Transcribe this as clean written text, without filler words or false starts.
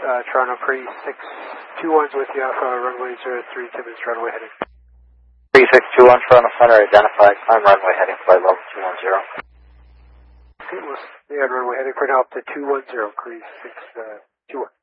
Toronto Pre 621's with you off runway 03, Timmins, runway heading. 3621 Toronto Center, identified, climb runway heading flight level 210. Okay, we'll stay on runway heading for now up to 210, Cree 621.